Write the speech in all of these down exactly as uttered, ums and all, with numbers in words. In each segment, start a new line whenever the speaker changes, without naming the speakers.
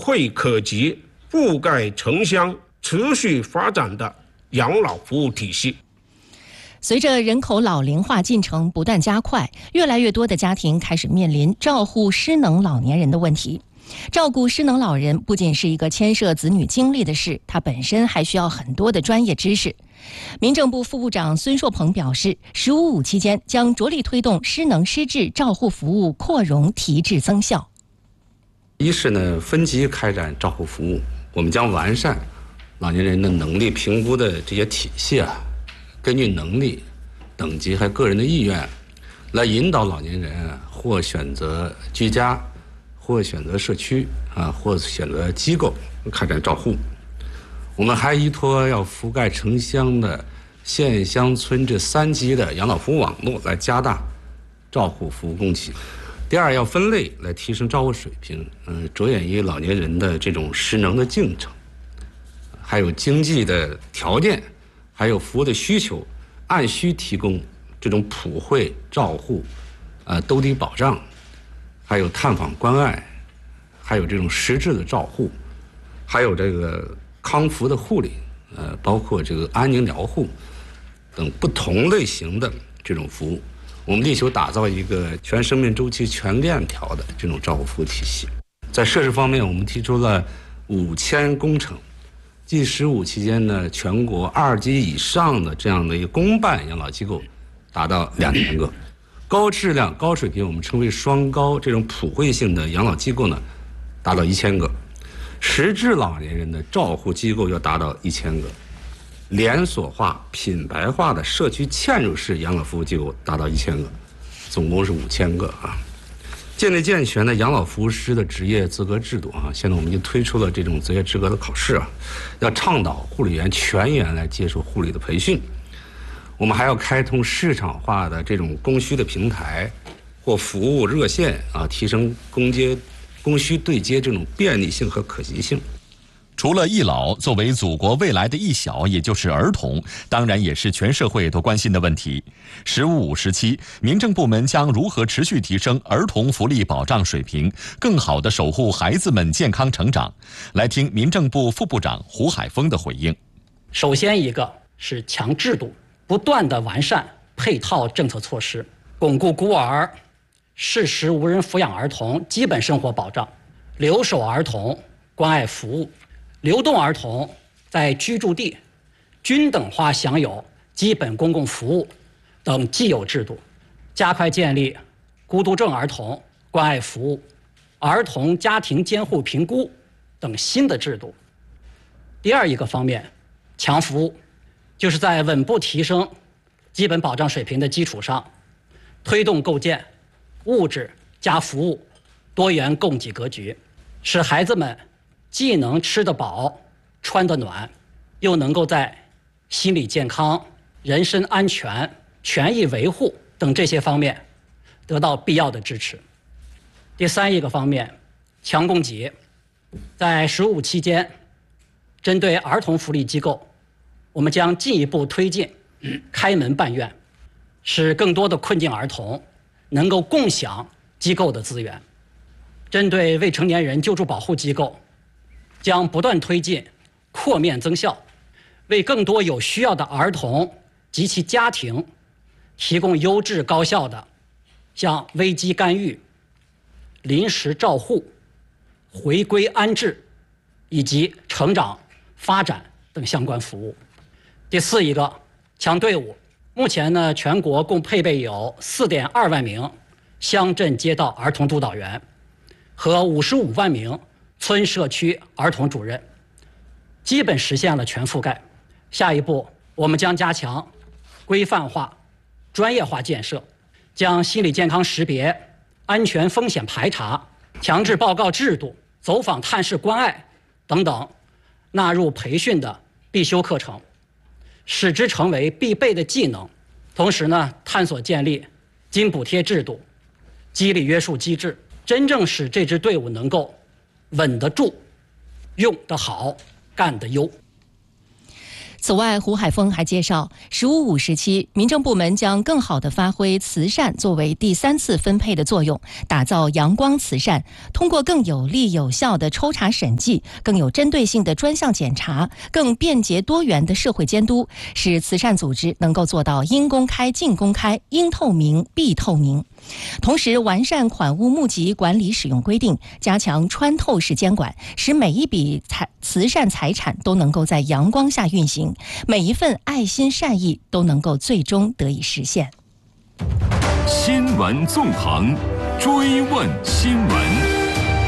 惠可及、覆盖城乡、持续发展的养老服务体系。
随着人口老龄化进程不断加快，越来越多的家庭开始面临照护失能老年人的问题。照顾失能老人不仅是一个牵涉子女精力的事，它本身还需要很多的专业知识。民政部副部长孙硕鹏表示，十五五期间将着力推动失能失智照护服务扩容提质增效。
一是呢，分级开展照护服务，我们将完善老年人的能力评估的这些体系啊，根据能力、等级还个人的意愿，来引导老年人啊，或选择居家，或选择社区啊，或选择机构开展照护。我们还依托要覆盖城乡的县乡村这三级的养老服务网络，来加大照护服务供给。第二，要分类来提升照护水平，嗯、呃，着眼于老年人的这种失能的进程，还有经济的条件，还有服务的需求，按需提供这种普惠照护，呃，兜底保障，还有探访关爱，还有这种实质的照护，还有这个康复的护理，呃，包括这个安宁疗护等不同类型的这种服务。我们力求打造一个全生命周期全链条的这种照护服务体系。在设施方面，我们提出了五千工程，即十五期间呢，全国二级以上的这样的一个公办养老机构达到两千个，高质量、高水平，我们称为双高这种普惠性的养老机构呢，达到一千个，实质老年人的照护机构要达到一千个。连锁化、品牌化的社区嵌入式养老服务机构达到一千个，总共是五千个啊。建立健全的养老服务师的职业资格制度啊，现在我们已经推出了这种职业资格的考试啊，要倡导护理员全员来接受护理的培训。我们还要开通市场化的这种供需的平台或服务热线啊，提升供接、供需对接这种便利性和可及性。
除了易老，作为祖国未来的一小，也就是儿童，当然也是全社会都关心的问题。十五五时期，民政部门将如何持续提升儿童福利保障水平，更好地守护孩子们健康成长？来听民政部副部长胡海峰的回应。
首先一个是强制度，不断地完善配套政策措施，巩固孤儿、适时无人抚养儿童基本生活保障，留守儿童关爱服务，流动儿童在居住地均等化享有基本公共服务等既有制度，加快建立孤独症儿童关爱服务、儿童家庭监护评估等新的制度。第二一个方面，强服务，就是在稳步提升基本保障水平的基础上，推动构建物质加服务多元供给格局，使孩子们既能吃得饱、穿得暖，又能够在心理健康、人身安全、权益维护等这些方面得到必要的支持。第三一个方面，强供给，在十五期间，针对儿童福利机构，我们将进一步推进开门办院，使更多的困境儿童能够共享机构的资源。针对未成年人救助保护机构，将不断推进扩面增效，为更多有需要的儿童及其家庭提供优质高效的像危机干预、临时照护、回归安置以及成长发展等相关服务。第四一个，强队伍，目前呢，全国共配备有四点二万名乡镇街道儿童督导员和五十五万名村社区儿童主任，基本实现了全覆盖。下一步，我们将加强规范化、专业化建设，将心理健康识别、安全风险排查、强制报告制度、走访探视关爱等等纳入培训的必修课程，使之成为必备的技能。同时呢，探索建立津补贴制度、激励约束机制，真正使这支队伍能够稳得住、用得好、干得优。
此外，胡海峰还介绍，“十五五”时期，民政部门将更好地发挥慈善作为第三次分配的作用，打造阳光慈善，通过更有力有效的抽查审计、更有针对性的专项检查、更便捷多元的社会监督，使慈善组织能够做到应公开尽公开、应透明必透明。同时，完善款物募集管理使用规定，加强穿透式监管，使每一笔财慈善财产都能够在阳光下运行，每一份爱心善意都能够最终得以实现。
新闻纵横，追问新闻。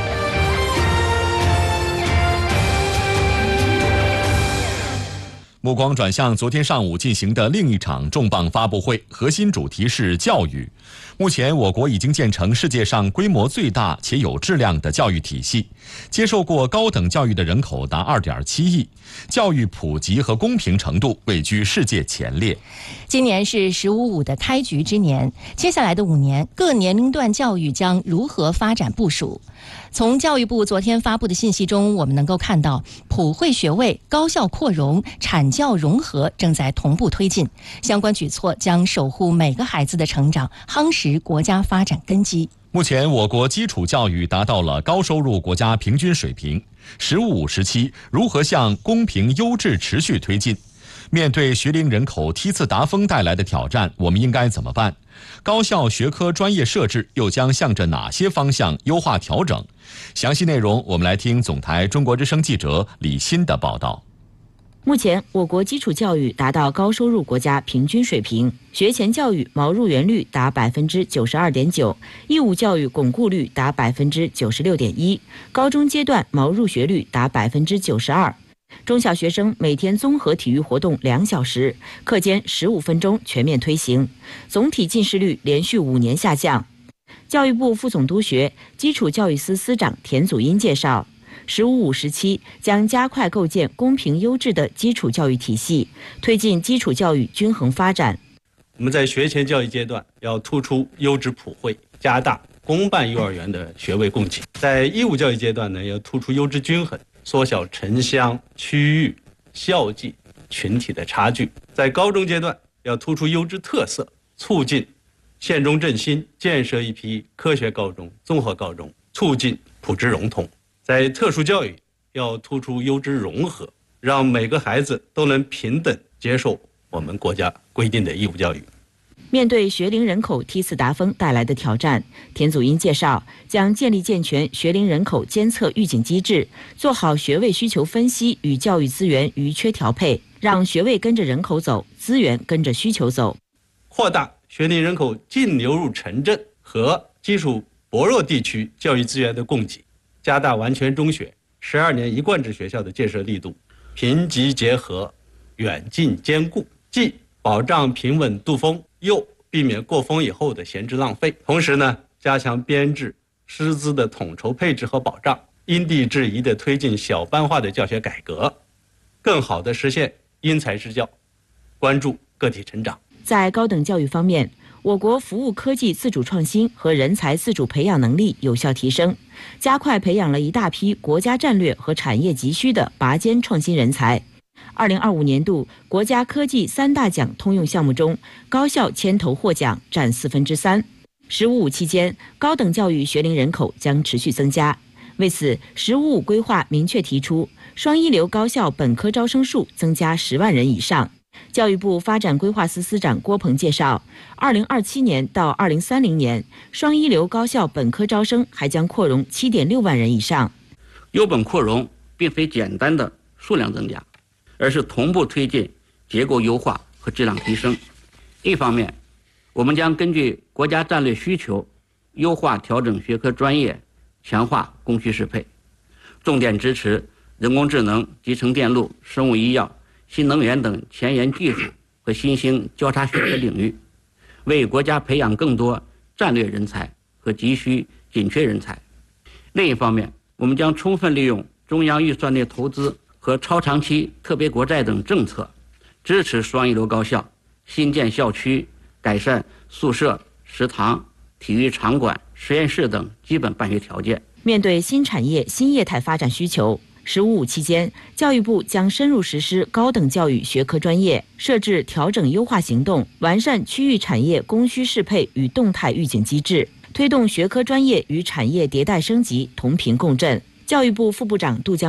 目光转向昨天上午进行的另一场重磅发布会，核心主题是教育。目前，我国已经建成世界上规模最大且有质量的教育体系，接受过高等教育的人口达 二点七亿，教育普及和公平程度位居世界前列。
今年是“十五五”的开局之年，接下来的五年，各年龄段教育将如何发展部署？从教育部昨天发布的信息中，我们能够看到，普惠学位、高校扩容、产教融合正在同步推进，相关举措将守护每个孩子的成长，夯实国家发展根基。
目前，我国基础教育达到了高收入国家平均水平。“十五五”时期如何向公平优质持续推进？面对学龄人口梯次达峰带来的挑战，我们应该怎么办？高校学科专业设置又将向着哪些方向优化调整？详细内容，我们来听总台中国之声记者李欣的报道。
目前，我国基础教育达到高收入国家平均水平，学前教育毛入园率达百分之九十二点九，义务教育巩固率达百分之九十六点一，高中阶段毛入学率达百分之九十二。中小学生每天综合体育活动两小时，课间十五分钟全面推行，总体近视率连续五年下降。教育部副总督学、基础教育司司长田祖荫介绍，“十五五”时期将加快构建公平优质的基础教育体系，推进基础教育均衡发展。
我们在学前教育阶段要突出优质普惠，加大公办幼儿园的学位供给；在义务教育阶段呢，要突出优质均衡，缩小城乡、区域、校际、群体的差距；在高中阶段要突出优质特色，促进县中振兴，建设一批科学高中、综合高中，促进普智融通；在特殊教育要突出优质融合，让每个孩子都能平等接受我们国家规定的义务教育。
面对学龄人口梯次达峰带来的挑战，田祖荫介绍，将建立健全学龄人口监测预警机制，做好学位需求分析与教育资源余缺调配，让学位跟着人口走，资源跟着需求走。
扩大学龄人口净流入城镇和基础薄弱地区教育资源的供给，加大完全中学、十二年一贯制学校的建设力度，贫瘠结合，远近兼顾，既保障平稳度峰，又避免过峰以后的闲置浪费。同时呢，加强编制、师资的统筹配置和保障，因地制宜地推进小班化的教学改革，更好地实现因材施教，关注个体成长。
在高等教育方面，我国服务科技自主创新和人才自主培养能力有效提升，加快培养了一大批国家战略和产业急需的拔尖创新人才。二零二五年度国家科技三大奖通用项目中，高校牵头获奖占四分之三。十五五期间，高等教育学龄人口将持续增加。为此，十五五规划明确提出，双一流高校本科招生数增加十万人以上。教育部发展规划司司长郭鹏介绍，二零二七年到二零三零年，双一流高校本科招生还将扩容七点六万人以上。
优本扩容并非简单的数量增加，而是同步推进结构优化和质量提升。一方面，我们将根据国家战略需求，优化调整学科专业，强化供需适配，重点支持人工智能、集成电路、生物医药、新能源等前沿技术和新兴交叉学科领域，为国家培养更多战略人才和急需紧缺人才。另一方面，我们将充分利用中央预算内投资和超长期特别国债等政策，支持双一流高校新建校区，改善宿舍、食堂、体育场馆、实验室等基本办学条件。
面对新产业、新业态发展需求， “十五五”期间，教育部将深入实施高等教育学科专业，设置调整优化行动，完善区域产业供需适配与动态预警机制，推动学科专业与产业迭代升级同频共振。教育部副部长杜江